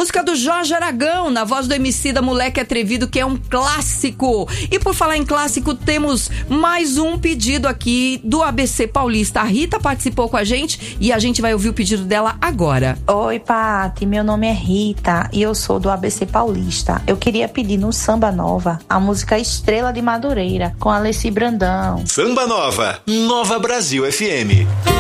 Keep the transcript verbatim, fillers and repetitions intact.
Música do Jorge Aragão, na voz do Emicida Moleque Atrevido, que é um clássico. E por falar em clássico, temos mais um pedido aqui do A B C Paulista. A Rita participou com a gente e a gente vai ouvir o pedido dela agora. Oi, Pati, meu nome é Rita e eu sou do A B C Paulista. Eu queria pedir no Samba Nova a música Estrela de Madureira, com Alessi Brandão. Samba Nova, Nova Brasil F M.